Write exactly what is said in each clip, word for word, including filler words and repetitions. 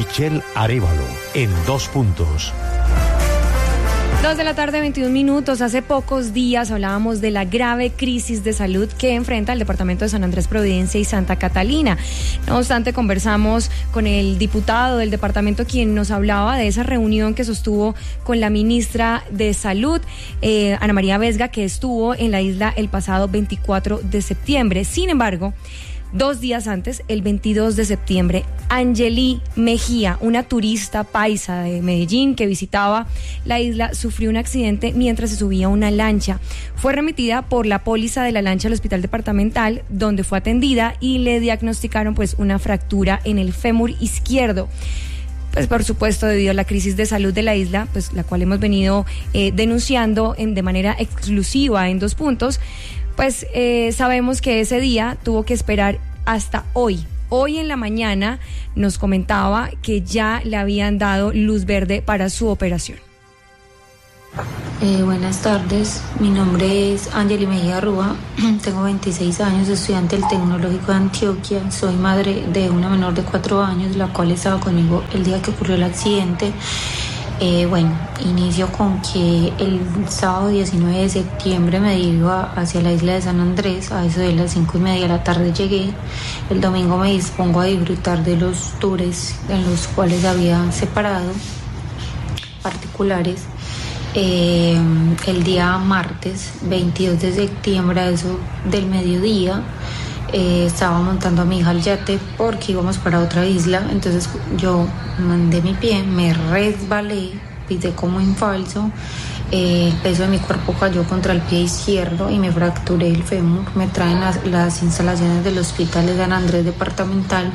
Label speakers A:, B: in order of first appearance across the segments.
A: Michelle Arévalo, en Dos Puntos.
B: Dos de la tarde, veintiún minutos. Hace pocos días hablábamos de la grave crisis de salud que enfrenta el departamento de San Andrés, Providencia y Santa Catalina. No obstante, conversamos con el diputado del departamento, quien nos hablaba de esa reunión que sostuvo con la ministra de Salud, eh, Ana María Vesga, que estuvo en la isla el pasado veinticuatro de septiembre. Sin embargo, dos días antes, el veintidós de septiembre, Angeli Mejía, una turista paisa de Medellín que visitaba la isla, sufrió un accidente mientras se subía a una lancha. Fue remitida por la póliza de la lancha al hospital departamental, donde fue atendida y le diagnosticaron pues una fractura en el fémur izquierdo. Pues por supuesto, debido a la crisis de salud de la isla, pues la cual hemos venido eh, denunciando en, de manera exclusiva en Dos Puntos, pues eh, sabemos que ese día tuvo que esperar hasta hoy. Hoy en la mañana nos comentaba que ya le habían dado luz verde para su operación.
C: Eh, buenas tardes, mi nombre es Angeli Mejía Rúa, tengo veintiséis años, estudiante del Tecnológico de Antioquia, soy madre de una menor de cuatro años, la cual estaba conmigo el día que ocurrió el accidente. Eh, bueno, inicio con que el sábado diecinueve de septiembre me dirijo hacia la isla de San Andrés, a eso de las cinco y media de la tarde llegué. El domingo me dispongo a disfrutar de los tours en los cuales había separado particulares. Eh, el día martes veintidós de septiembre, a eso del mediodía, Eh, estaba montando a mi hija al yate porque íbamos para otra isla. Entonces yo mandé mi pie, me resbalé, pisé como en falso, eh, el peso de mi cuerpo cayó contra el pie izquierdo y me fracturé el fémur. Me traen las, las instalaciones del hospital de San Andrés departamental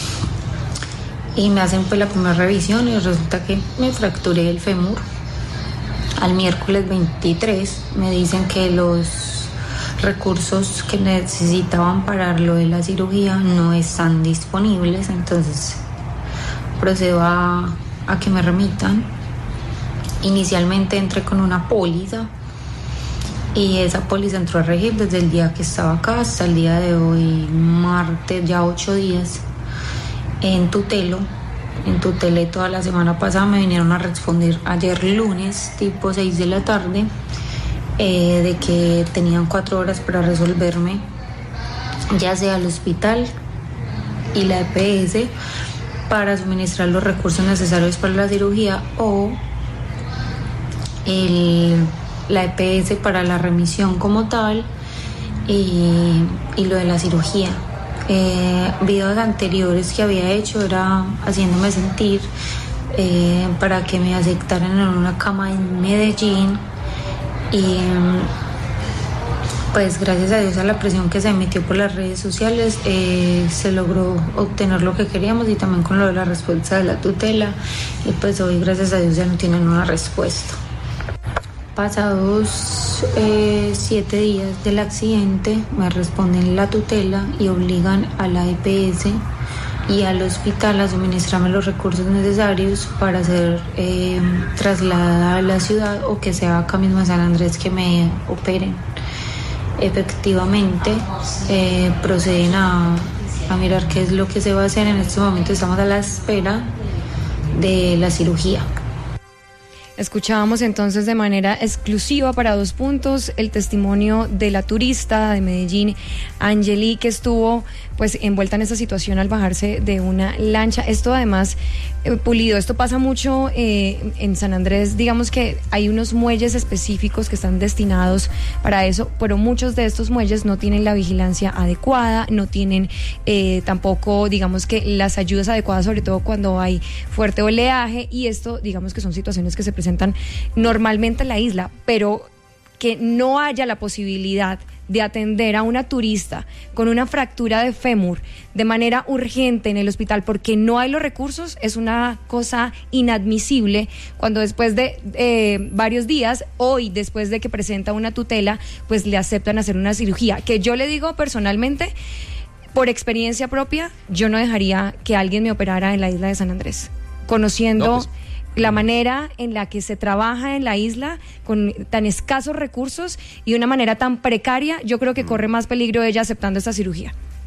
C: y me hacen pues la primera revisión y resulta que me fracturé el fémur. Al miércoles veintitrés me dicen que los recursos que necesitaban para lo de la cirugía no están disponibles, entonces procedo a, a que me remitan. Inicialmente entré con una póliza y esa póliza entró a regir desde el día que estaba acá hasta el día de hoy, martes, ya ocho días en tutelo. En tutelé toda la semana pasada, me vinieron a responder ayer lunes tipo seis de la tarde. Eh, de que tenían cuatro horas para resolverme, ya sea el hospital y la E P S para suministrar los recursos necesarios para la cirugía o el, la E P S para la remisión como tal y, y lo de la cirugía. Eh, videos anteriores que había hecho era haciéndome sentir eh, para que me aceptaran en una cama en Medellín. Y pues gracias a Dios, a la presión que se emitió por las redes sociales, eh, se logró obtener lo que queríamos y también con lo de la respuesta de la tutela, y pues hoy gracias a Dios ya no tienen una respuesta. Pasados eh, siete días del accidente me responden la tutela y obligan a la E P S y al hospital a suministrarme los recursos necesarios para ser eh, trasladada a la ciudad o que sea acá mismo en San Andrés que me operen. Efectivamente, eh, proceden a, a mirar qué es lo que se va a hacer. En este momento estamos a la espera de la cirugía.
B: Escuchábamos entonces de manera exclusiva para Dos Puntos el testimonio de la turista de Medellín, Angeli, que estuvo pues envuelta en esta situación al bajarse de una lancha. Esto además, eh, Pulido, esto pasa mucho eh, en San Andrés. Digamos que hay unos muelles específicos que están destinados para eso, pero muchos de estos muelles no tienen la vigilancia adecuada, no tienen eh, tampoco, digamos que las ayudas adecuadas, sobre todo cuando hay fuerte oleaje, y esto, digamos que son situaciones que se presentan normalmente en la isla, pero que no haya la posibilidad de atender a una turista con una fractura de fémur de manera urgente en el hospital porque no hay los recursos, es una cosa inadmisible, cuando después de eh, varios días, hoy después de que presenta una tutela, pues le aceptan hacer una cirugía, que yo le digo personalmente, por experiencia propia, yo no dejaría que alguien me operara en la isla de San Andrés, conociendo no, pues... la manera en la que se trabaja en la isla con tan escasos recursos y de una manera tan precaria. Yo creo que corre más peligro ella aceptando esta cirugía.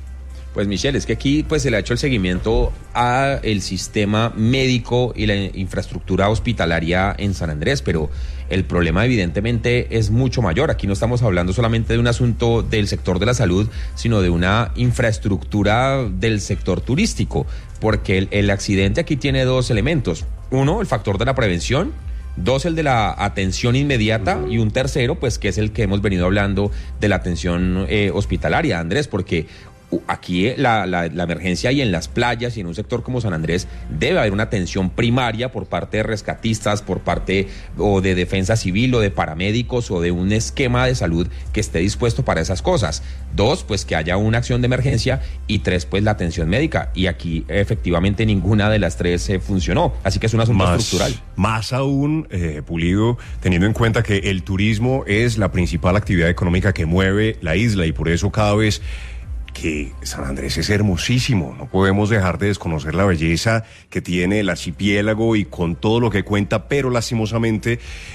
D: Pues Michelle, es que aquí pues se le ha hecho el seguimiento a el sistema médico y la infraestructura hospitalaria en San Andrés, pero el problema evidentemente es mucho mayor. Aquí no estamos hablando solamente de un asunto del sector de la salud, sino de una infraestructura del sector turístico, porque el, el accidente aquí tiene dos elementos. Uno, el factor de la prevención. Dos, el de la atención inmediata, y un tercero, pues que es el que hemos venido hablando de la atención eh, hospitalaria, Andrés, porque aquí la, la, la emergencia y en las playas y en un sector como San Andrés debe haber una atención primaria por parte de rescatistas, por parte o de defensa civil o de paramédicos o de un esquema de salud que esté dispuesto para esas cosas. Dos, pues que haya una acción de emergencia, y tres, pues la atención médica, y aquí efectivamente ninguna de las tres eh, funcionó, así que es un asunto
E: más,
D: estructural.
E: Más aún, eh, Pulido, teniendo en cuenta que el turismo es la principal actividad económica que mueve la isla, y por eso cada vez que San Andrés es hermosísimo, no podemos dejar de desconocer la belleza que tiene el archipiélago y con todo lo que cuenta, pero lastimosamente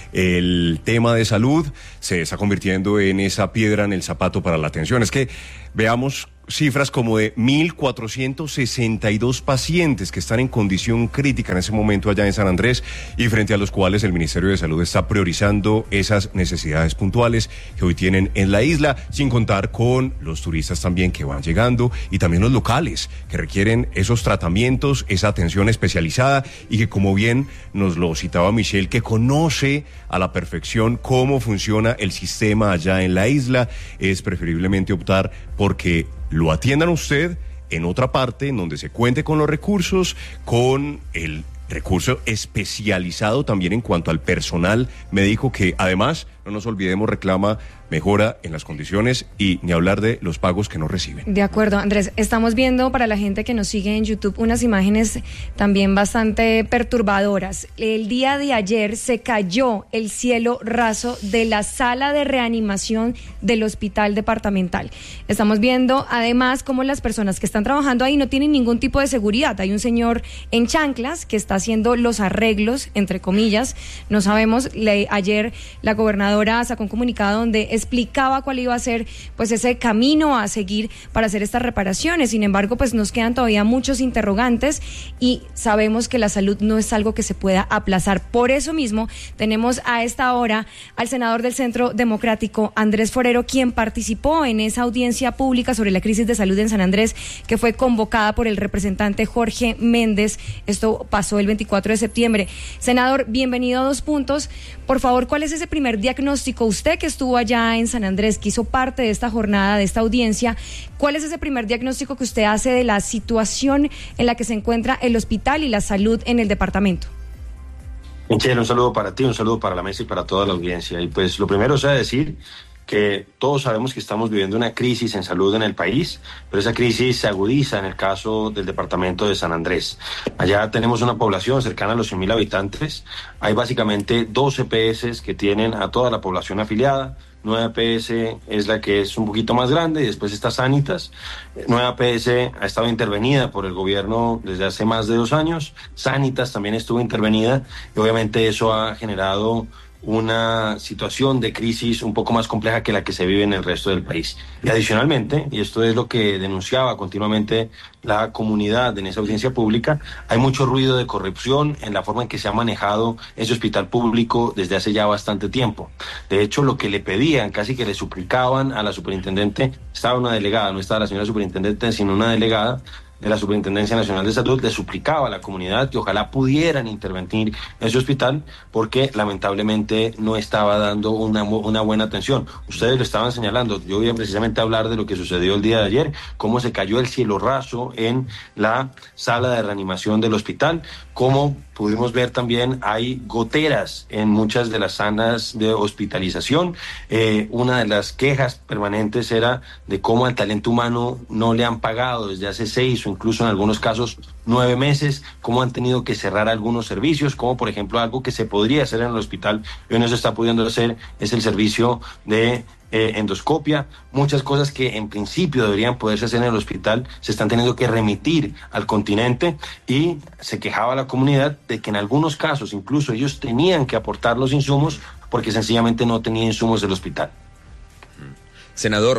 E: el tema de salud se está convirtiendo en esa piedra en el zapato para la atención. Es que veamos cifras como de mil cuatrocientos sesenta y dos pacientes que están en condición crítica en ese momento allá en San Andrés, y frente a los cuales el Ministerio de Salud está priorizando esas necesidades puntuales que hoy tienen en la isla, sin contar con los turistas también que van llegando, y también los locales que requieren esos tratamientos, esa atención especializada, y que, como bien nos lo citaba Michelle, que conoce a la perfección cómo funciona el sistema allá en la isla, es preferiblemente optar porque lo atiendan usted en otra parte, en donde se cuente con los recursos, con el recurso especializado también en cuanto al personal médico, que además, no nos olvidemos, reclama mejora en las condiciones, y ni hablar de los pagos que no reciben.
B: De acuerdo, Andrés. Estamos viendo, para la gente que nos sigue en YouTube, unas imágenes también bastante perturbadoras. El día de ayer se cayó el cielo raso de la sala de reanimación del hospital departamental. Estamos viendo además cómo las personas que están trabajando ahí no tienen ningún tipo de seguridad. Hay un señor en chanclas que está haciendo los arreglos, entre comillas. No sabemos, le, ayer la gobernadora sacó un comunicado donde explicaba cuál iba a ser pues ese camino a seguir para hacer estas reparaciones. Sin embargo, pues nos quedan todavía muchos interrogantes, y sabemos que la salud no es algo que se pueda aplazar. Por eso mismo tenemos a esta hora al senador del Centro Democrático, Andrés Forero, quien participó en esa audiencia pública sobre la crisis de salud en San Andrés, que fue convocada por el representante Jorge Méndez. Esto pasó el veinticuatro de septiembre. Senador, bienvenido a Dos Puntos. Por favor, ¿cuál es ese primer diagnóstico? Usted que estuvo allá en San Andrés, que hizo parte de esta jornada, de esta audiencia, ¿cuál es ese primer diagnóstico que usted hace de la situación en la que se encuentra el hospital y la salud en el departamento?
F: Michelle, un saludo para ti, un saludo para la mesa y para toda la audiencia. Y pues lo primero es decir que todos sabemos que estamos viviendo una crisis en salud en el país, pero esa crisis se agudiza en el caso del departamento de San Andrés. Allá tenemos una población cercana a los cien mil habitantes. Hay básicamente dos E P S que tienen a toda la población afiliada. Nueva P S es la que es un poquito más grande, y después está Sanitas. Nueva P S ha estado intervenida por el gobierno desde hace más de dos años. Sanitas también estuvo intervenida, y obviamente eso ha generado una situación de crisis un poco más compleja que la que se vive en el resto del país. Y adicionalmente, y esto es lo que denunciaba continuamente la comunidad en esa audiencia pública, hay mucho ruido de corrupción en la forma en que se ha manejado ese hospital público desde hace ya bastante tiempo. De hecho, lo que le pedían, casi que le suplicaban a la superintendente, estaba una delegada, no estaba la señora superintendente, sino una delegada de la Superintendencia Nacional de Salud, le suplicaba a la comunidad que ojalá pudieran intervenir en ese hospital, porque lamentablemente no estaba dando una, una buena atención. Ustedes lo estaban señalando, yo voy a precisamente hablar de lo que sucedió el día de ayer, cómo se cayó el cielo raso en la sala de reanimación del hospital, cómo pudimos ver también hay goteras en muchas de las salas de hospitalización. Eh, una de las quejas permanentes era de cómo al talento humano no le han pagado desde hace seis o incluso en algunos casos nueve meses, cómo han tenido que cerrar algunos servicios, como por ejemplo algo que se podría hacer en el hospital y hoy no se está pudiendo hacer, es el servicio de Eh, endoscopia. Muchas cosas que en principio deberían poderse hacer en el hospital se están teniendo que remitir al continente, y se quejaba la comunidad de que en algunos casos incluso ellos tenían que aportar los insumos porque sencillamente no tenía insumos del hospital.
D: Senador,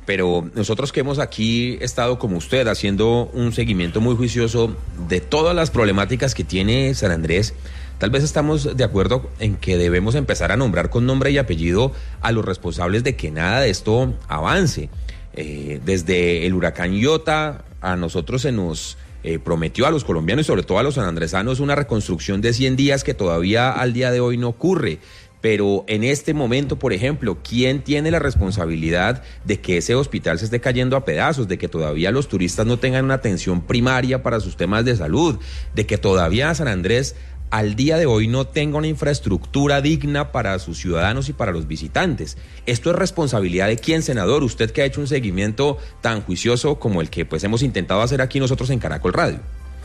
D: pero nosotros que hemos aquí estado como usted haciendo un seguimiento muy juicioso de todas las problemáticas que tiene San Andrés, tal vez estamos de acuerdo en que debemos empezar a nombrar con nombre y apellido a los responsables de que nada de esto avance. Eh, desde el huracán Iota, a nosotros se nos eh, prometió a los colombianos y sobre todo a los sanandresanos una reconstrucción de cien días que todavía al día de hoy no ocurre. Pero en este momento, por ejemplo, ¿quién tiene la responsabilidad de que ese hospital se esté cayendo a pedazos, de que todavía los turistas no tengan una atención primaria para sus temas de salud, de que todavía San Andrés al día de hoy no tenga una infraestructura digna para sus ciudadanos y para los visitantes? ¿Esto es responsabilidad de quién, senador? Usted que ha hecho un seguimiento tan juicioso como el que pues hemos intentado hacer aquí nosotros en Caracol Radio.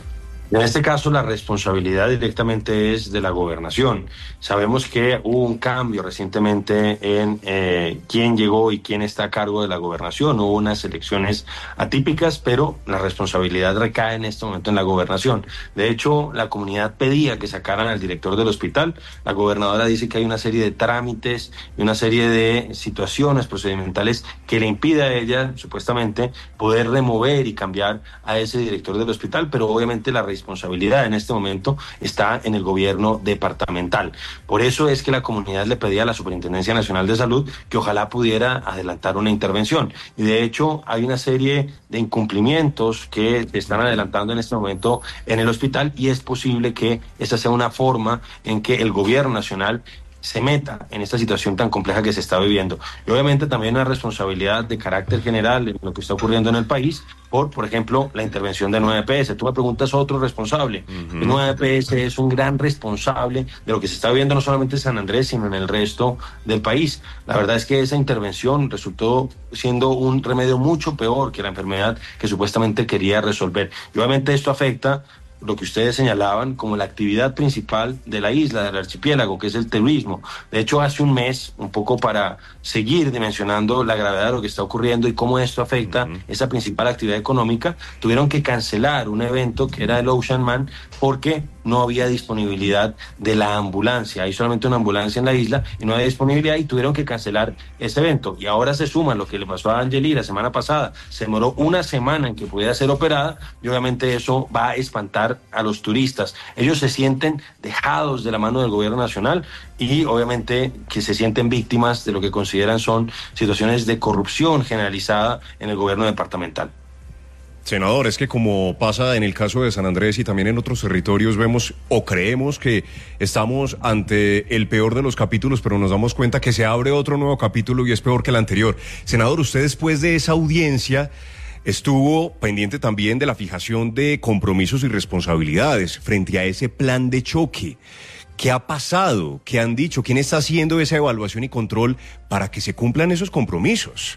F: En este caso, la responsabilidad directamente es de la gobernación. Sabemos que hubo un cambio recientemente en eh, quién llegó y quién está a cargo de la gobernación. Hubo unas elecciones atípicas, pero la responsabilidad recae en este momento en la gobernación. De hecho, la comunidad pedía que sacaran al director del hospital. La gobernadora dice que hay una serie de trámites y una serie de situaciones procedimentales que le impide a ella, supuestamente, poder remover y cambiar a ese director del hospital, pero obviamente la responsabilidad en este momento está en el gobierno departamental. Por eso es que la comunidad le pedía a la Superintendencia Nacional de Salud que ojalá pudiera adelantar una intervención. Y de hecho hay una serie de incumplimientos que se están adelantando en este momento en el hospital y es posible que esa sea una forma en que el gobierno nacional se meta en esta situación tan compleja que se está viviendo. Y obviamente también una responsabilidad de carácter general en lo que está ocurriendo en el país por, por ejemplo, la intervención de nueve P S. Tú me preguntas otro responsable. Uh-huh. nueve P S es un gran responsable de lo que se está viviendo no solamente en San Andrés, sino en el resto del país. La verdad es que esa intervención resultó siendo un remedio mucho peor que la enfermedad que supuestamente quería resolver. Y obviamente esto afecta lo que ustedes señalaban como la actividad principal de la isla, del archipiélago, que es el turismo. De hecho, hace un mes, un poco para seguir dimensionando la gravedad de lo que está ocurriendo y cómo esto afecta uh-huh. esa principal actividad económica, tuvieron que cancelar un evento que era el Ocean Man porque no había disponibilidad de la ambulancia. Hay solamente una ambulancia en la isla y no había disponibilidad y tuvieron que cancelar ese evento. Y ahora se suma lo que le pasó a Angeli la semana pasada. Se demoró una semana en que pudiera ser operada y obviamente eso va a espantar a los turistas. Ellos se sienten dejados de la mano del gobierno nacional y obviamente que se sienten víctimas de lo que consideran son situaciones de corrupción generalizada en el gobierno departamental.
E: Senador, es que como pasa en el caso de San Andrés y también en otros territorios, vemos o creemos que estamos ante el peor de los capítulos, pero nos damos cuenta que se abre otro nuevo capítulo y es peor que el anterior. Senador, usted después de esa audiencia estuvo pendiente también de la fijación de compromisos y responsabilidades frente a ese plan de choque. ¿Qué ha pasado? ¿Qué han dicho? ¿Quién está haciendo esa evaluación y control para que se cumplan esos compromisos?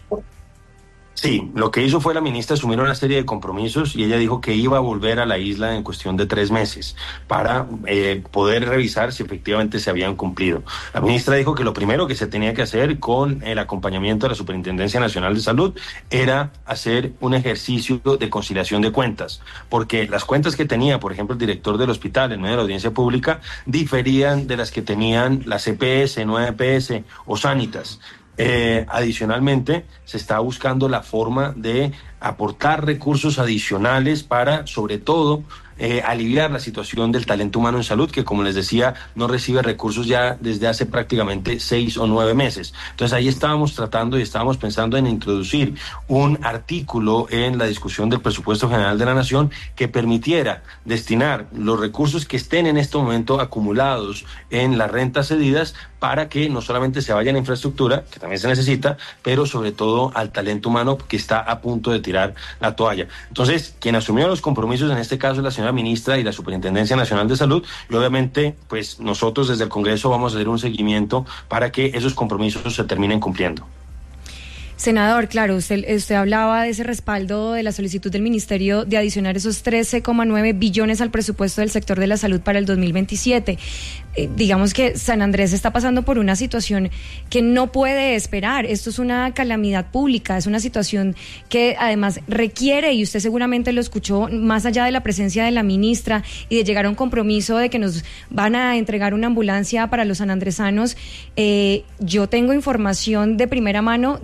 F: Sí, lo que hizo fue la ministra asumir una serie de compromisos y ella dijo que iba a volver a la isla en cuestión de tres meses para eh, poder revisar si efectivamente se habían cumplido. La ministra dijo que lo primero que se tenía que hacer con el acompañamiento de la Superintendencia Nacional de Salud era hacer un ejercicio de conciliación de cuentas, porque las cuentas que tenía, por ejemplo, el director del hospital en medio de la audiencia pública diferían de las que tenían la C P S, nueve P S o Sanitas. Eh, adicionalmente, se está buscando la forma de aportar recursos adicionales para, sobre todo, eh, aliviar la situación del talento humano en salud, que, como les decía, no recibe recursos ya desde hace prácticamente seis o nueve meses. Entonces, ahí estábamos tratando y estábamos pensando en introducir un artículo en la discusión del presupuesto general de la Nación que permitiera destinar los recursos que estén en este momento acumulados en las rentas cedidas para que no solamente se vaya a la infraestructura, que también se necesita, pero sobre todo al talento humano que está a punto de tirar la toalla. Entonces, quien asumió los compromisos en este caso es la señora ministra y la Superintendencia Nacional de Salud, y obviamente pues nosotros desde el Congreso vamos a hacer un seguimiento para que esos compromisos se terminen cumpliendo.
B: Senador, claro, usted, usted hablaba de ese respaldo de la solicitud del Ministerio de adicionar esos trece coma nueve billones al presupuesto del sector de la salud para el dos mil veintisiete. Eh, digamos que San Andrés está pasando por una situación que no puede esperar. Esto es una calamidad pública, es una situación que además requiere, y usted seguramente lo escuchó, más allá de la presencia de la ministra y de llegar a un compromiso de que nos van a entregar una ambulancia para los sanandresanos. Eh, yo tengo información de primera mano de los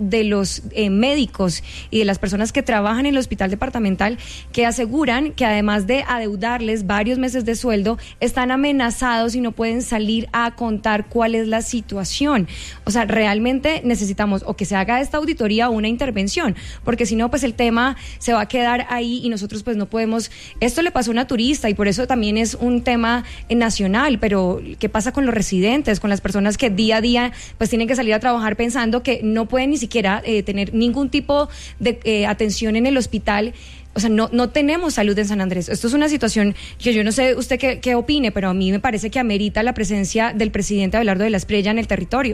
B: los eh, médicos y de las personas que trabajan en el hospital departamental, que aseguran que además de adeudarles varios meses de sueldo, están amenazados y no pueden salir a contar cuál es la situación. O sea, realmente necesitamos o que se haga esta auditoría o una intervención, porque si no, pues el tema se va a quedar ahí y nosotros pues no podemos. Esto le pasó a una turista y por eso también es un tema eh, nacional, pero ¿qué pasa con los residentes, con las personas que día a día pues tienen que salir a trabajar pensando que no pueden ni siquiera eh, tener ningún tipo de eh, atención en el hospital? O sea, no, no tenemos salud en San Andrés. Esto es una situación que yo no sé usted qué, qué opine, pero a mí me parece que amerita la presencia del presidente Abelardo de la Espriella en el territorio.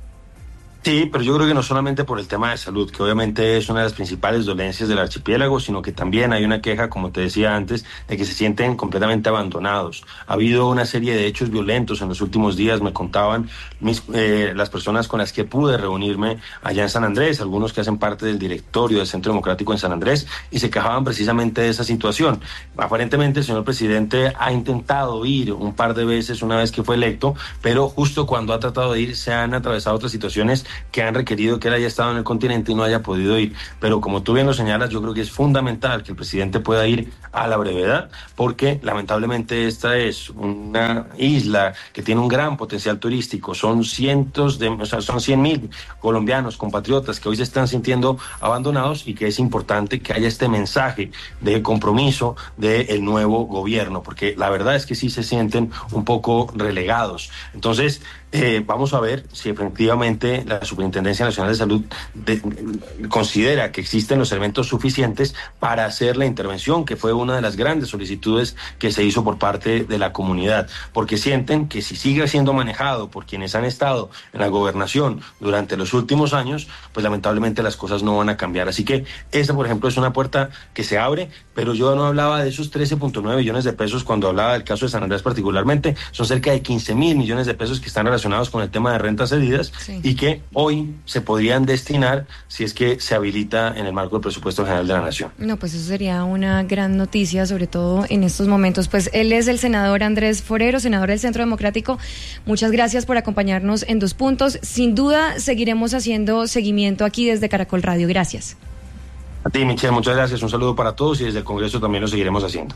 F: Sí, pero yo creo que no solamente por el tema de salud, que obviamente es una de las principales dolencias del archipiélago, sino que también hay una queja, como te decía antes, de que se sienten completamente abandonados. Ha habido una serie de hechos violentos en los últimos días, me contaban mis, eh, las personas con las que pude reunirme allá en San Andrés, algunos que hacen parte del directorio del Centro Democrático en San Andrés, y se quejaban precisamente de esa situación. Aparentemente el señor presidente ha intentado ir un par de veces una vez que fue electo, pero justo cuando ha tratado de ir se han atravesado otras situaciones que han requerido que él haya estado en el continente y no haya podido ir. Pero como tú bien lo señalas, yo creo que es fundamental que el presidente pueda ir a la brevedad, porque lamentablemente esta es una isla que tiene un gran potencial turístico. Son cientos de, o sea, son cien mil colombianos, compatriotas que hoy se están sintiendo abandonados y que es importante que haya este mensaje de compromiso del nuevo gobierno, porque la verdad es que sí se sienten un poco relegados. Entonces, Eh, vamos a ver si efectivamente la Superintendencia Nacional de Salud de, considera que existen los elementos suficientes para hacer la intervención, que fue una de las grandes solicitudes que se hizo por parte de la comunidad, porque sienten que si sigue siendo manejado por quienes han estado en la gobernación durante los últimos años, pues lamentablemente las cosas no van a cambiar. Así que esta, por ejemplo, es una puerta que se abre, pero yo no hablaba de esos trece punto nueve billones de pesos cuando hablaba del caso de San Andrés particularmente. Son cerca de quince mil millones de pesos que están relacionados con el tema de rentas cedidas, sí, y que hoy se podrían destinar si es que se habilita en el marco del presupuesto general de la Nación.
B: No, pues eso sería una gran noticia, sobre todo en estos momentos. Pues él es el senador Andrés Forero, senador del Centro Democrático. Muchas gracias por acompañarnos en Dos Puntos. Sin duda seguiremos haciendo seguimiento aquí desde Caracol Radio. Gracias.
F: A ti, Michelle, muchas gracias. Un saludo para todos y desde el Congreso también lo seguiremos haciendo.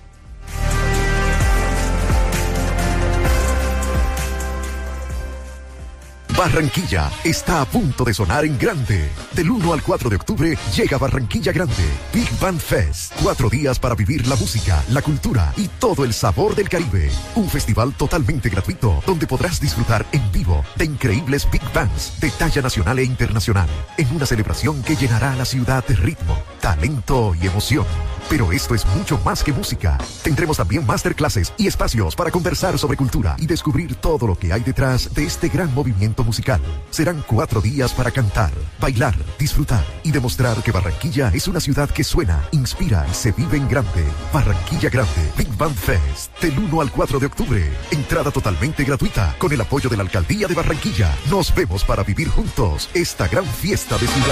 G: Barranquilla está a punto de sonar en grande. Del uno al cuatro de octubre llega Barranquilla Grande, Big Band Fest. Cuatro días para vivir la música, la cultura y todo el sabor del Caribe. Un festival totalmente gratuito donde podrás disfrutar en vivo de increíbles Big Bands de talla nacional e internacional. En una celebración que llenará a la ciudad de ritmo, talento y emoción. Pero esto es mucho más que música. Tendremos también masterclasses y espacios para conversar sobre cultura y descubrir todo lo que hay detrás de este gran movimiento musical. Serán cuatro días para cantar, bailar, disfrutar y demostrar que Barranquilla es una ciudad que suena, inspira y se vive en grande. Barranquilla Grande, Big Band Fest, del uno al cuatro de octubre. Entrada totalmente gratuita con el apoyo de la Alcaldía de Barranquilla. Nos vemos para vivir juntos esta gran fiesta de ciudad.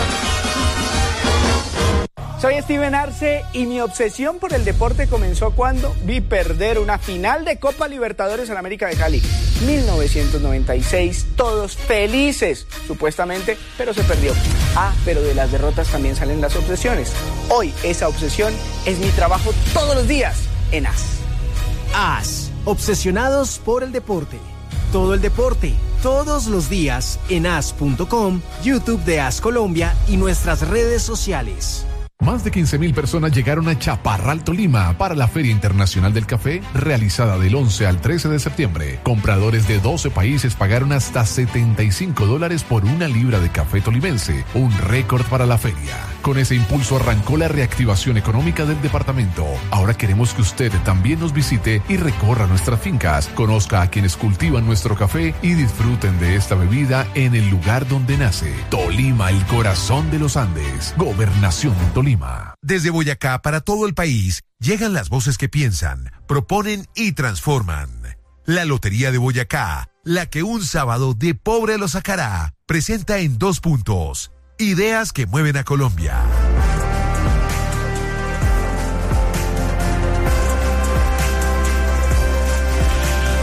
H: Soy Steven Arce y mi obsesión por el deporte comenzó cuando vi perder una final de Copa Libertadores en América de Cali. mil novecientos noventa y seis, todos felices, supuestamente, pero se perdió. Ah, pero de las derrotas también salen las obsesiones. Hoy esa obsesión es mi trabajo todos los días en A S.
I: A S, obsesionados por el deporte. Todo el deporte, todos los días en A S punto com, YouTube de A S Colombia y nuestras redes sociales.
J: Más de quince mil personas llegaron a Chaparral, Tolima, para la Feria Internacional del Café, realizada del once al trece de septiembre. Compradores de doce países pagaron hasta setenta y cinco dólares por una libra de café tolimense, un récord para la feria. Con ese impulso arrancó la reactivación económica del departamento. Ahora queremos que usted también nos visite y recorra nuestras fincas, conozca a quienes cultivan nuestro café y disfruten de esta bebida en el lugar donde nace. Tolima, el corazón de los Andes. Gobernación de Tolima.
K: Desde Boyacá para todo el país llegan las voces que piensan, proponen y transforman. La Lotería de Boyacá, la que un sábado de pobre lo sacará, presenta en Dos Puntos. Ideas que mueven a Colombia.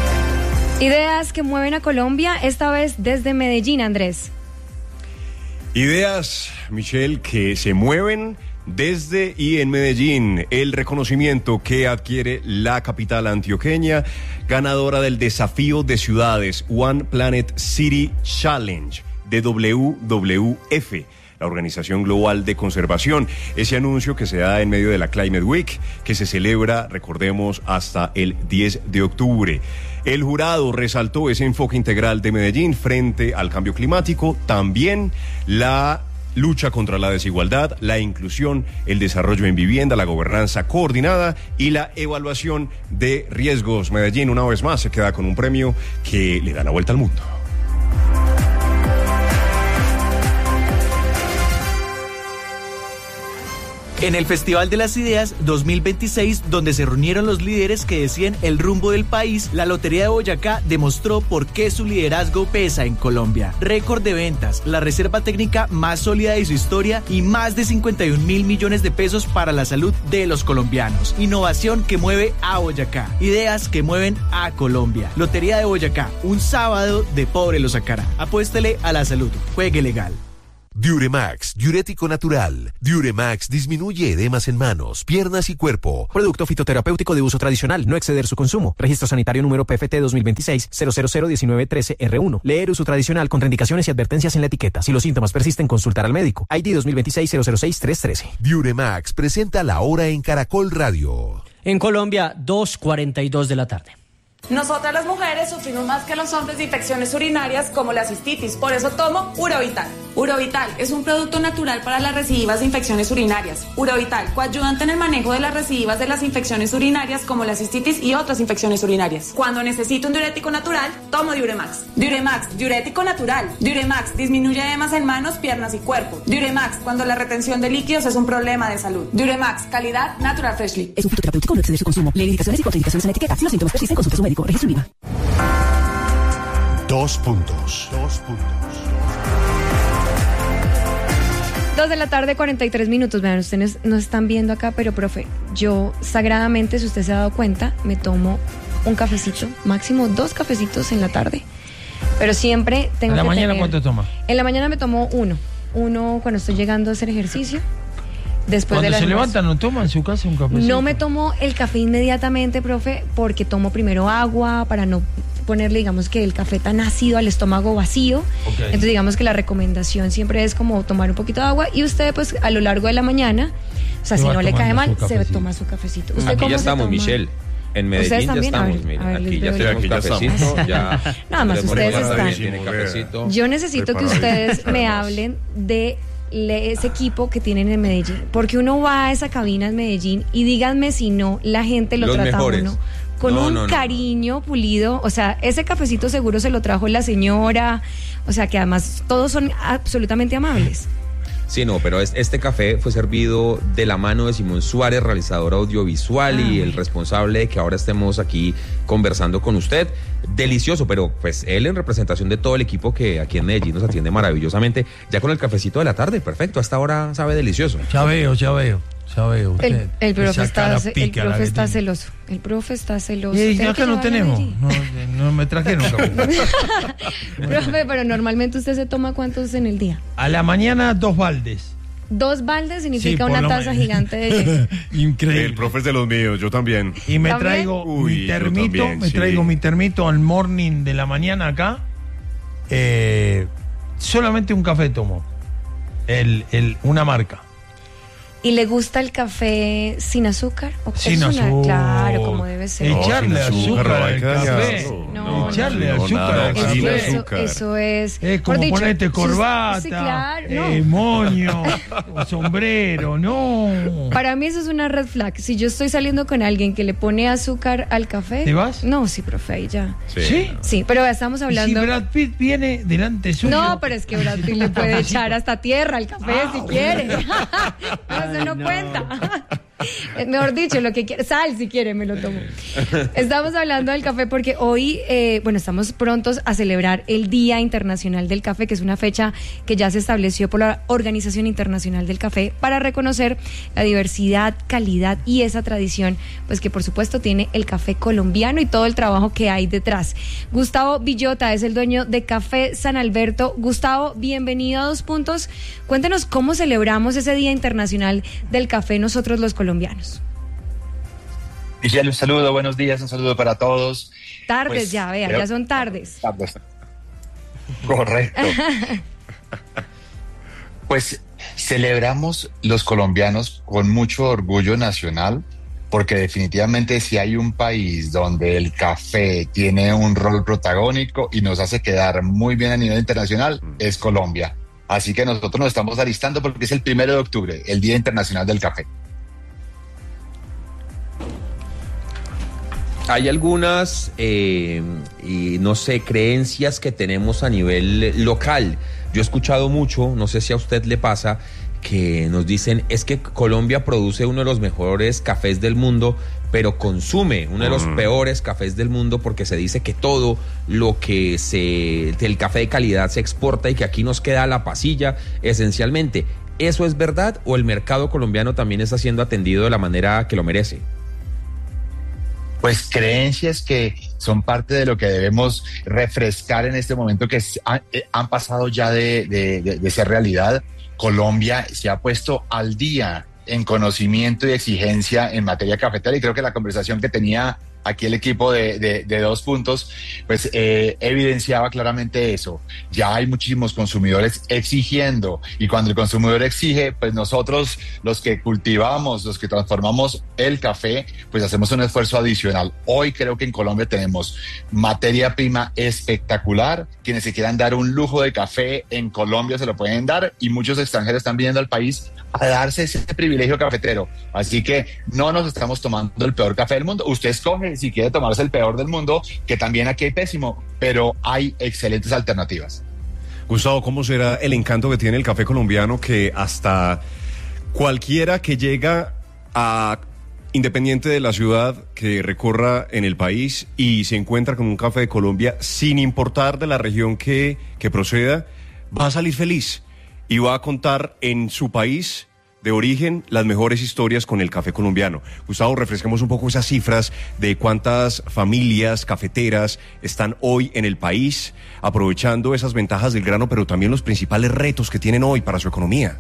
B: Ideas que mueven a Colombia, esta vez desde Medellín, Andrés.
E: Ideas, Michelle, que se mueven desde y en Medellín. El reconocimiento que adquiere la capital antioqueña, ganadora del desafío de ciudades One Planet City Challenge de W W F, la Organización Global de Conservación. Ese anuncio que se da en medio de la Climate Week, que se celebra, recordemos, hasta el diez de octubre. El jurado resaltó ese enfoque integral de Medellín frente al cambio climático, también la lucha contra la desigualdad, la inclusión, el desarrollo en vivienda, la gobernanza coordinada y la evaluación de riesgos. Medellín, una vez más, se queda con un premio que le da la vuelta al mundo.
L: En el Festival de las Ideas dos mil veintiséis, donde se reunieron los líderes que decían el rumbo del país, la Lotería de Boyacá demostró por qué su liderazgo pesa en Colombia. Récord de ventas, la reserva técnica más sólida de su historia y más de cincuenta y un mil millones de pesos para la salud de los colombianos. Innovación que mueve a Boyacá. Ideas que mueven a Colombia. Lotería de Boyacá, un sábado de pobre lo sacará. Apuéstele a la salud. Juegue legal.
K: Diuremax, diurético natural. Diuremax disminuye edemas en manos, piernas y cuerpo.
M: Producto fitoterapéutico de uso tradicional, no exceder su consumo. Registro sanitario número P F T dos mil veintiséis cero cero cero diecinueve trece R uno. Leer uso tradicional, contraindicaciones y advertencias en la etiqueta. Si los síntomas persisten, consultar al médico. I D dos mil veintiséis cero cero seis tres trece.
K: Diuremax presenta la hora en Caracol Radio.
N: En Colombia, dos cuarenta y dos de la tarde.
O: Nosotras las mujeres sufrimos más que los hombres de infecciones urinarias como la cistitis, por eso tomo Urovital. Urovital es un producto natural para las recidivas de infecciones urinarias. Urovital, coayudante en el manejo de las recidivas de las infecciones urinarias como la cistitis y otras infecciones urinarias. Cuando necesito un diurético natural, tomo Diuremax. Diuremax, diurético natural. Diuremax disminuye edemas en manos, piernas y cuerpo. Diuremax, cuando la retención de líquidos es un problema de salud. Diuremax, calidad Natural Freshly.
P: Es un fitoterapéutico, no exceder su consumo. Lee indicaciones y contraindicaciones en la etiqueta. Si los síntomas persisten, consulte a su médico. Registro I V A.
A: Dos puntos. Dos puntos.
B: Dos de la tarde, cuarenta y tres minutos. Vean, ustedes no están viendo acá, pero profe, yo sagradamente, si usted se ha dado cuenta, me tomo un cafecito, máximo dos cafecitos en la tarde. Pero siempre tengo que
Q: ¿En la mañana
B: tener...
Q: cuánto toma?
B: En la mañana me tomo uno. Uno cuando estoy llegando a hacer ejercicio. Después
Q: Cuando
B: de
Q: se levanta, ¿no toma en su casa un cafecito?
B: No me tomo el café inmediatamente, profe, porque tomo primero agua para no ponerle, digamos, que el café tan ácido al estómago vacío. Okay. Entonces, digamos que la recomendación siempre es como tomar un poquito de agua y usted, pues, a lo largo de la mañana, o sea, si no le cae mal, se toma su cafecito. ¿Usted
D: Aquí ya estamos, Michelle. En Medellín ya estamos, ver, mira, ver, aquí ya tenemos cafecito, ya...
B: Nada más, ustedes están. Yo necesito que ustedes me hablen de ese equipo que tienen en Medellín, porque uno va a esa cabina en Medellín y díganme si no, la gente lo
D: Los
B: trata
D: mejores.
B: a uno con
D: no,
B: un
D: no, no.
B: cariño pulido, o sea, ese cafecito seguro se lo trajo la señora, o sea, que además todos son absolutamente amables.
D: Sí, no, pero este café fue servido de la mano de Simón Suárez, realizador audiovisual, ah, y el responsable de que ahora estemos aquí conversando con usted. Delicioso, pero pues él en representación de todo el equipo que aquí en Medellín nos atiende maravillosamente, ya con el cafecito de la tarde, perfecto, hasta ahora sabe delicioso.
Q: Ya veo, ya veo. Ya veo usted.
B: El, el profe está, el profe está celoso. El profe está celoso.
Q: Y acá no tenemos. No, no me trajeron café.
B: Profe, pero normalmente usted se toma ¿cuántos en el día?
Q: A la mañana dos baldes.
B: Dos baldes significa
Q: sí,
B: una taza me... gigante de
Q: Increíble.
E: El profe es de los míos, yo también.
Q: Y me ¿También? traigo Uy, mi termito, también, me sí. traigo mi termito al morning de la mañana acá. Eh, solamente un café tomo. El, el, una marca.
B: ¿Y le gusta el café sin azúcar? ¿O
Q: sin azúcar. Una,
B: claro, como debe ser.
Q: Echarle
E: no,
Q: azúcar, azúcar al café.
B: No, no,
Q: Echarle
B: no,
Q: azúcar al café.
B: Eso, eso es...
Q: Es como dicho, ponerte corbata,
B: sí, claro,
Q: eh,
B: no.
Q: moño, sombrero, no.
B: Para mí eso es una red flag. Si yo estoy saliendo con alguien que le pone azúcar al café...
Q: ¿Te vas?
B: No, sí, profe, ahí ya.
Q: ¿Sí? ¿Sí?
B: Sí, pero estamos hablando...
Q: ¿Y si Brad Pitt viene delante suyo?
B: No, pero es que Brad Pitt le puede echar hasta tierra al café ah, si quiere. No, eso no, no cuenta. Mejor dicho, lo que quiera, sal si quiere, me lo tomo. Estamos hablando del café porque hoy, eh, bueno, estamos prontos a celebrar el Día Internacional del Café, que es una fecha que ya se estableció por la Organización Internacional del Café para reconocer la diversidad, calidad y esa tradición, pues que por supuesto tiene el café colombiano y todo el trabajo que hay detrás. Gustavo Villota es el dueño de Café San Alberto. Gustavo, bienvenido a Dos Puntos. Cuéntenos cómo celebramos ese Día Internacional del Café nosotros los colombianos.
R: Michelle, un saludo, buenos días, un saludo para todos.
B: Tardes
R: pues,
B: ya, vea,
R: creo...
B: ya son tardes.
R: Tardes. Correcto. Pues celebramos los colombianos con mucho orgullo nacional, porque definitivamente si hay un país donde el café tiene un rol protagónico y nos hace quedar muy bien a nivel internacional, es Colombia. Así que nosotros nos estamos alistando porque es el primero de octubre, el Día Internacional del Café.
D: Hay algunas, eh, y no sé, creencias que tenemos a nivel local. Yo he escuchado mucho, no sé si a usted le pasa, que nos dicen, es que Colombia produce uno de los mejores cafés del mundo, pero consume uno de los mm. peores cafés del mundo porque se dice que todo lo que se, el café de calidad se exporta y que aquí nos queda a la pasilla, esencialmente. ¿Eso es verdad o el mercado colombiano también está siendo atendido de la manera que lo merece?
R: Pues creencias que son parte de lo que debemos refrescar en este momento, que han, han pasado ya de, de, de, de ser realidad. Colombia se ha puesto al día en conocimiento y exigencia en materia cafetera, y creo que la conversación que tenía aquí el equipo de, de, de Dos Puntos, pues eh, evidenciaba claramente eso. Ya hay muchísimos consumidores exigiendo, y cuando el consumidor exige, pues nosotros, los que cultivamos, los que transformamos el café, pues hacemos un esfuerzo adicional. Hoy creo que en Colombia tenemos materia prima espectacular. Quienes se quieran dar un lujo de café en Colombia se lo pueden dar, y muchos extranjeros están viniendo al país a darse ese privilegio cafetero. Así que no nos estamos tomando el peor café del mundo. Usted escoge si quiere tomarse el peor del mundo, que también aquí hay pésimo, pero hay excelentes alternativas.
E: Gustavo, ¿cómo será el encanto que tiene el café colombiano, que hasta cualquiera que llega a, independiente de la ciudad que recorra en el país y se encuentra con un café de Colombia, sin importar de la región que, que proceda, va a salir feliz y va a contar en su país de origen las mejores historias con el café colombiano? Gustavo, refresquemos un poco esas cifras de cuántas familias cafeteras están hoy en el país aprovechando esas ventajas del grano, pero también los principales retos que tienen hoy para su economía.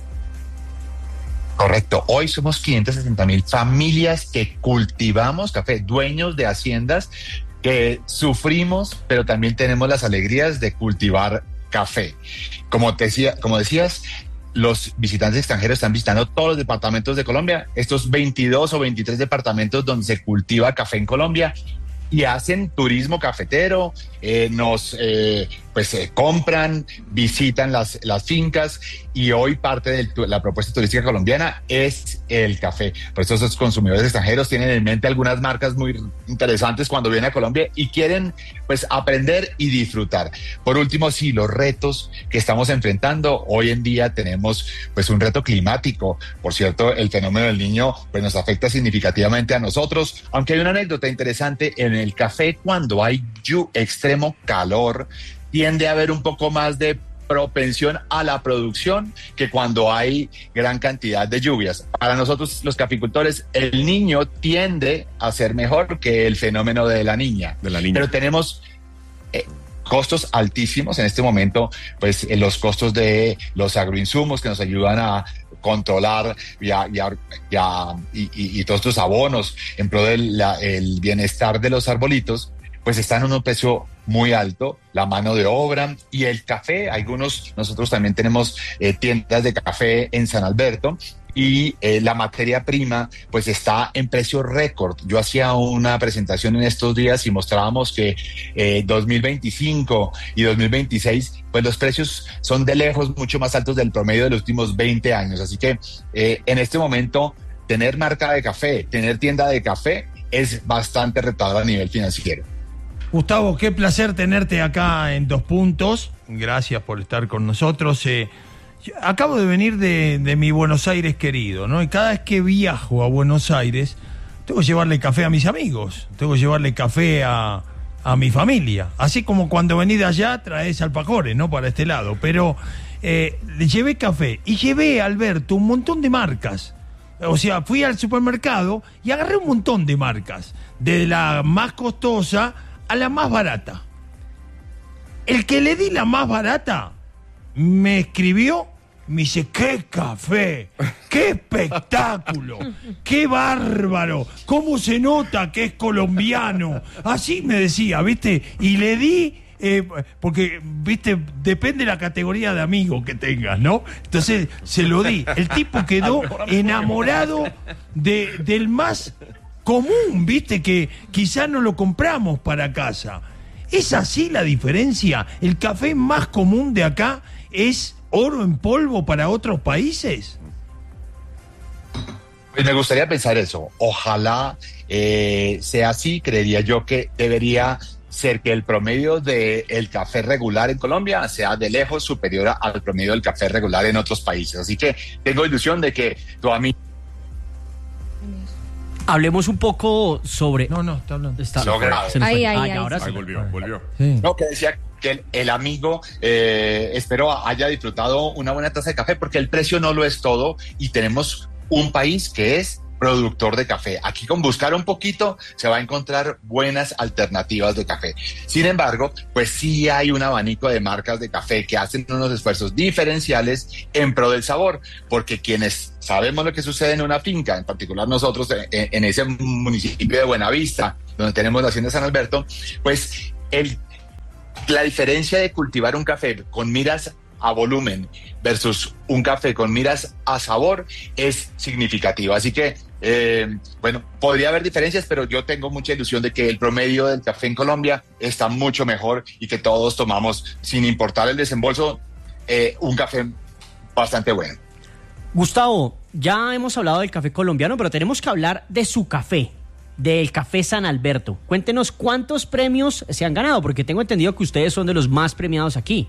R: Correcto, hoy somos quinientas sesenta mil familias que cultivamos café, dueños de haciendas que sufrimos, pero también tenemos las alegrías de cultivar café. Como te decía, como decías, los visitantes extranjeros están visitando todos los departamentos de Colombia, estos veintidós o veintitrés departamentos donde se cultiva café en Colombia, y hacen turismo cafetero, eh, nos eh, pues eh, compran, visitan las, las fincas, y hoy parte de la propuesta turística colombiana es el café. Por eso esos consumidores extranjeros tienen en mente algunas marcas muy interesantes cuando vienen a Colombia y quieren pues aprender y disfrutar. Por último, sí, los retos que estamos enfrentando. Hoy en día tenemos pues un reto climático. Por cierto, el fenómeno del Niño pues nos afecta significativamente a nosotros, aunque hay una anécdota interesante. En el café, cuando hay yu, extremo calor, tiende a haber un poco más de propensión a la producción que cuando hay gran cantidad de lluvias. Para nosotros los caficultores, el niño tiende a ser mejor que el fenómeno de la niña. De la niña. Pero tenemos eh, costos altísimos en este momento, pues eh, los costos de los agroinsumos que nos ayudan a controlar y, a, y, a, y, a, y, y, y todos estos abonos en pro del la, el bienestar de los arbolitos, pues están en un precio muy alto, la mano de obra y el café. Algunos, nosotros también tenemos eh, tiendas de café en San Alberto, y eh, la materia prima pues está en precio récord. Yo hacía una presentación en estos días y mostrábamos que eh, dos mil veinticinco y dos mil veintiséis pues los precios son de lejos mucho más altos del promedio de los últimos veinte años. Así que eh, en este momento tener marca de café, tener tienda de café es bastante retador a nivel financiero.
Q: Gustavo, qué placer tenerte acá en Dos Puntos. Gracias por estar con nosotros. Eh, Yo acabo de venir de, de mi Buenos Aires querido, ¿no? Y cada vez que viajo a Buenos Aires, tengo que llevarle café a mis amigos, tengo que llevarle café a, a mi familia. Así como cuando venís de allá traes alfajores, ¿no? Para este lado. Pero eh, le llevé café y llevé, Alberto, un montón de marcas. O sea, fui al supermercado y agarré un montón de marcas. De la más costosa a la más barata. El que le di la más barata me escribió, me dice, ¡qué café! ¡Qué espectáculo! ¡Qué bárbaro! ¿Cómo se nota que es colombiano? Así me decía, ¿viste? Y le di, eh, porque, ¿viste? Depende de la categoría de amigo que tengas, ¿no? Entonces, se lo di. El tipo quedó enamorado de, del más común, ¿viste? Que quizá no lo compramos para casa. ¿Es así la diferencia? ¿El café más común de acá es oro en polvo para otros países?
R: Pues me gustaría pensar eso. Ojalá eh, sea así. Creería yo que debería ser que el promedio del café regular en Colombia sea de lejos superior al promedio del café regular en otros países. Así que tengo ilusión de que tu amigo...
N: Hablemos un poco sobre...
Q: No, no, está hablando.
N: Está...
R: Logrado.
B: Ahí, ahí, ahí.
N: Ahora sí.
E: Ahí volvió, volvió.
Q: Sí.
R: No, que decía que el, el amigo, eh, espero haya disfrutado una buena taza de café, porque el precio no lo es todo y tenemos un país que es productor de café. Aquí con buscar un poquito se va a encontrar buenas alternativas de café. Sin embargo, pues sí hay un abanico de marcas de café que hacen unos esfuerzos diferenciales en pro del sabor, porque quienes sabemos lo que sucede en una finca, en particular nosotros en, en ese municipio de Buenavista, donde tenemos la hacienda de San Alberto, pues el, la diferencia de cultivar un café con miras a volumen versus un café con miras a sabor es significativa. Así que, eh, bueno, podría haber diferencias, pero yo tengo mucha ilusión de que el promedio del café en Colombia está mucho mejor y que todos tomamos, sin importar el desembolso, eh, un café bastante bueno.
N: Gustavo, ya hemos hablado del café colombiano, pero tenemos que hablar de su café, del Café San Alberto. Cuéntenos cuántos premios se han ganado, porque tengo entendido que ustedes son de los más premiados aquí.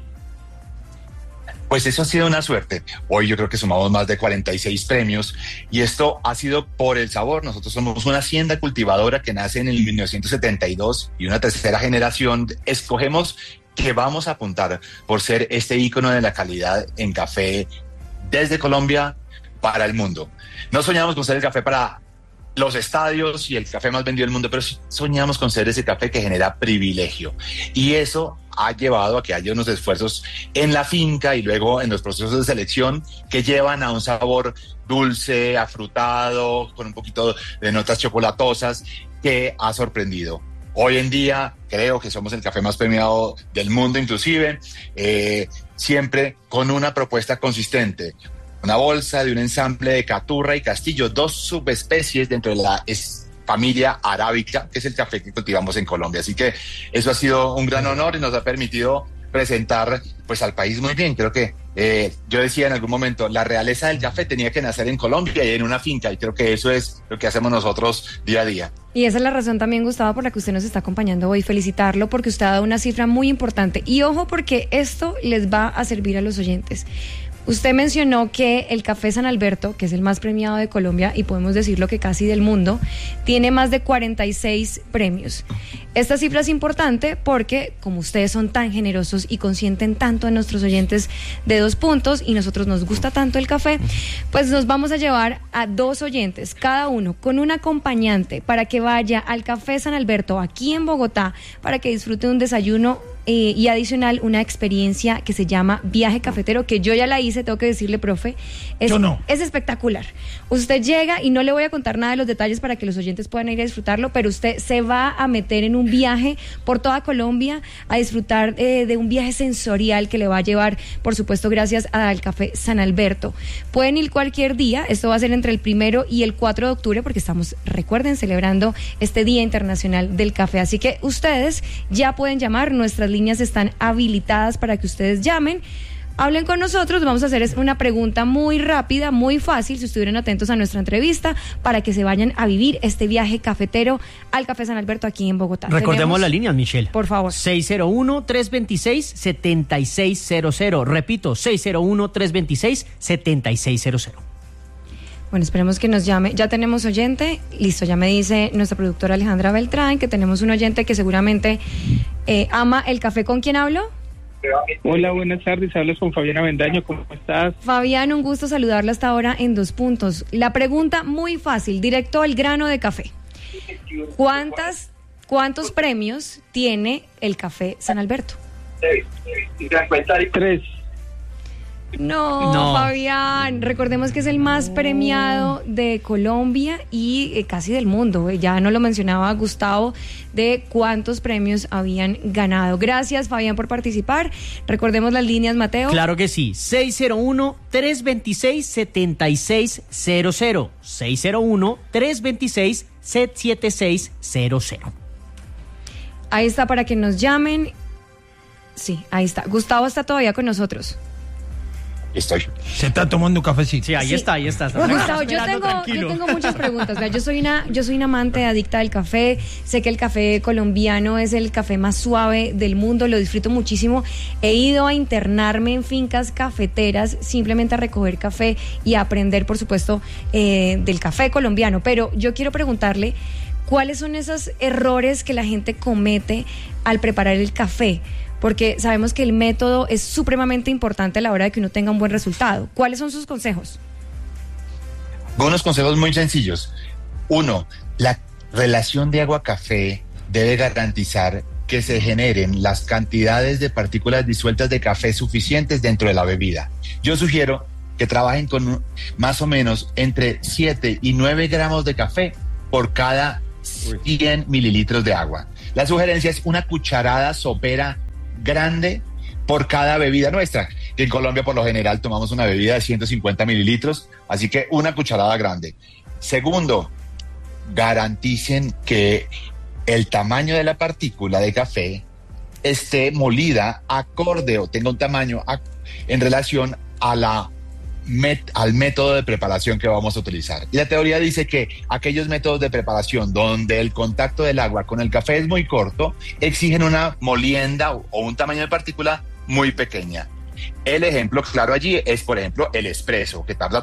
R: Pues eso ha sido una suerte. Hoy yo creo que sumamos más de cuarenta y seis premios y esto ha sido por el sabor. Nosotros somos una hacienda cultivadora que nace en el mil novecientos setenta y dos y una tercera generación. Escogemos que vamos a apuntar por ser este ícono de la calidad en café desde Colombia para el mundo. No soñamos con ser el café para los estadios y el café más vendido del mundo, pero soñamos con ser ese café que genera privilegio. Y eso ha llevado a que haya unos esfuerzos en la finca y luego en los procesos de selección que llevan a un sabor dulce, afrutado, con un poquito de notas chocolatosas, que ha sorprendido. Hoy en día creo que somos el café más premiado del mundo, inclusive, eh, siempre con una propuesta consistente. Una bolsa de un ensamble de caturra y castillo, dos subespecies dentro de la es, familia arábica, que es el café que cultivamos en Colombia. Así que eso ha sido un gran honor y nos ha permitido presentar pues al país muy bien. Creo que eh, yo decía en algún momento, la realeza del café tenía que nacer en Colombia y en una finca, y creo que eso es lo que hacemos nosotros día a día.
B: Y esa es la razón también, Gustavo, por la que usted nos está acompañando hoy. Felicitarlo porque usted ha dado una cifra muy importante. Y ojo, porque esto les va a servir a los oyentes. Usted mencionó que el Café San Alberto, que es el más premiado de Colombia y podemos decirlo que casi del mundo, tiene más de cuarenta y seis premios. Esta cifra es importante porque, como ustedes son tan generosos y consienten tanto a nuestros oyentes de dos puntos y nosotros nos gusta tanto el café, pues nos vamos a llevar a dos oyentes, cada uno con un acompañante, para que vaya al Café San Alberto aquí en Bogotá, para que disfrute un desayuno Eh, y adicional una experiencia que se llama Viaje Cafetero, que yo ya la hice, tengo que decirle, profe, es,
Q: yo no.
B: es espectacular. Usted llega y no le voy a contar nada de los detalles para que los oyentes puedan ir a disfrutarlo, pero usted se va a meter en un viaje por toda Colombia a disfrutar eh, de un viaje sensorial que le va a llevar, por supuesto, gracias al Café San Alberto. Pueden ir cualquier día, esto va a ser entre el primero y el cuatro de octubre, porque estamos, recuerden, celebrando este Día Internacional del Café, así que ustedes ya pueden llamar, nuestras líneas están habilitadas para que ustedes llamen, hablen con nosotros, vamos a hacer es una pregunta muy rápida, muy fácil, si estuvieran atentos a nuestra entrevista, para que se vayan a vivir este viaje cafetero al Café San Alberto aquí en Bogotá.
N: Recordemos
B: Tenemos,
N: las líneas, Michelle.
B: por favor.
N: seis cero uno, tres dos seis, siete seis cero cero. Repito, seis cero uno, tres dos seis, siete seis cero cero.
B: Bueno, esperemos que nos llame. Ya tenemos oyente. Listo, ya me dice nuestra productora Alejandra Beltrán que tenemos un oyente que seguramente eh, ama el café. ¿Con quién hablo?
S: Hola, buenas tardes. Hablas con Fabián Avendaño. ¿Cómo estás?
B: Fabián, un gusto saludarla hasta ahora en Dos Puntos. La pregunta muy fácil, directo al grano de café. ¿Cuántas, cuántos premios tiene el Café San Alberto?
S: Tres.
B: No,
N: No.
B: Fabián, recordemos que es el más premiado de Colombia y eh, casi del mundo. eh, Ya no lo mencionaba Gustavo de cuántos premios habían ganado. Gracias, Fabián, por participar. Recordemos las líneas, Mateo.
N: Claro que sí, seis cero uno, tres dos seis, siete seis cero cero. seis cero uno, tres dos seis, siete seis cero cero.
B: Ahí está para que nos llamen. Sí, ahí está. Gustavo está todavía con nosotros.
R: Estoy.
Q: Se está tomando un cafecito.
N: Sí, ahí
B: Sí.
N: está, ahí está. está
B: Gustavo, yo
N: esperando
B: tengo,
N: tranquilo.
B: yo tengo muchas preguntas. Vea, yo soy una, yo soy una amante adicta del café. Sé que el café colombiano es el café más suave del mundo. Lo disfruto muchísimo. He ido a internarme en fincas cafeteras simplemente a recoger café y a aprender, por supuesto, eh, del café colombiano. Pero yo quiero preguntarle cuáles son esos errores que la gente comete al preparar el café. Porque sabemos que el método es supremamente importante a la hora de que uno tenga un buen resultado. ¿Cuáles son sus consejos?
R: Unos consejos muy sencillos. Uno, la relación de agua-café debe garantizar que se generen las cantidades de partículas disueltas de café suficientes dentro de la bebida. Yo sugiero que trabajen con más o menos entre siete y nueve gramos de café por cada cien mililitros de agua. La sugerencia es una cucharada sopera grande por cada bebida nuestra, que en Colombia por lo general tomamos una bebida de ciento cincuenta mililitros, así que una cucharada grande. Segundo, garanticen que el tamaño de la partícula de café esté molida acorde o tenga un tamaño ac- en relación a la met- al método de preparación que vamos a utilizar. Y la teoría dice que aquellos métodos de preparación donde el contacto del agua con el café es muy corto, exigen una molienda o, o un tamaño de partícula muy pequeña. El ejemplo claro allí es, por ejemplo, el espresso, que tarda